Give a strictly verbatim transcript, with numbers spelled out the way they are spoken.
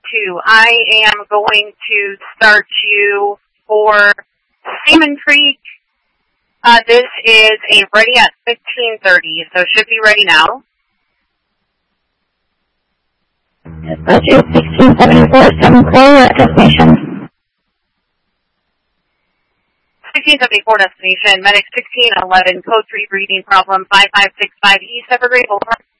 two. I am going to start you for Salmon Creek. Uh, this is a ready at fifteen thirty, so should be ready now. Roger, sixteen seventy-four, seven Clay, destination. sixteen seventy-four destination, medic sixteen eleven, code three breathing problem, five five six five East Evergreen Boulevard.